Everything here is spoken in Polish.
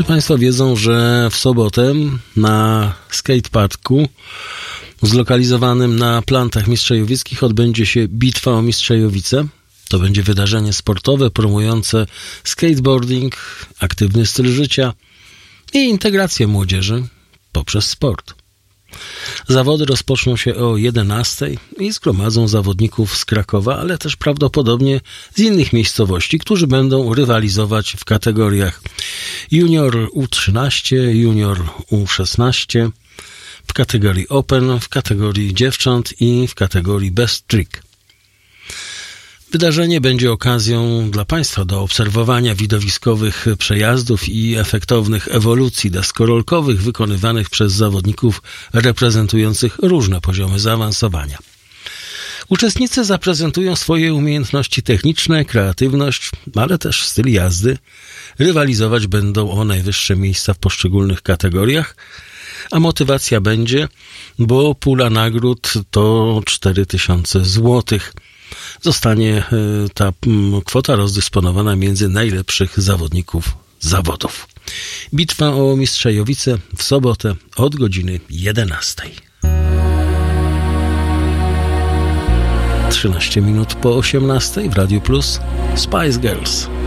Czy Państwo wiedzą, że w sobotę na skateparku zlokalizowanym na Plantach Mistrzejowickich odbędzie się Bitwa o Mistrzejowice? To będzie wydarzenie sportowe promujące skateboarding, aktywny styl życia i integrację młodzieży poprzez sport. Zawody rozpoczną się o 11:00 i zgromadzą zawodników z Krakowa, ale też prawdopodobnie z innych miejscowości, którzy będą rywalizować w kategoriach junior U13, junior U16, w kategorii Open, w kategorii dziewcząt i w kategorii Best Trick. Wydarzenie będzie okazją dla Państwa do obserwowania widowiskowych przejazdów i efektownych ewolucji deskorolkowych wykonywanych przez zawodników reprezentujących różne poziomy zaawansowania. Uczestnicy zaprezentują swoje umiejętności techniczne, kreatywność, ale też styl jazdy. Rywalizować będą o najwyższe miejsca w poszczególnych kategoriach, a motywacja będzie, bo pula nagród to 4000 złotych. Zostanie ta kwota rozdysponowana między najlepszych zawodników zawodów. Bitwa o Mistrzejowice w sobotę od godziny 11:00. 13 minut po 18:00 w Radiu Plus Spice Girls.